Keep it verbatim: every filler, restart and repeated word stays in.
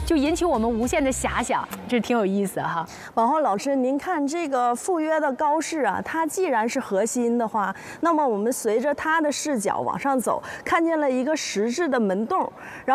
就引起我们无限的遐想，这挺有意思哈。 王浩老师，您看这个赴约的高士啊，它既然是核心的话，那么我们随着它的视角往上走，看见了一个石质的门洞，然后。